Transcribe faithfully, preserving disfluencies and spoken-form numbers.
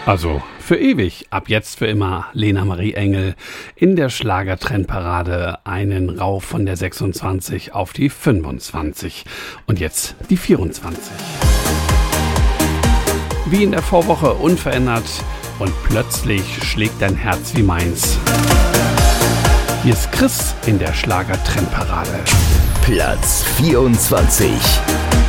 Also für ewig, ab jetzt für immer, Lena Marie Engel in der Schlagertrendparade, einen Rauf von der sechsundzwanzig auf die fünfundzwanzig und jetzt die vierundzwanzig. Wie in der Vorwoche unverändert und plötzlich schlägt dein Herz wie meins. Hier ist Chris in der Schlagertrendparade. Platz vierundzwanzig.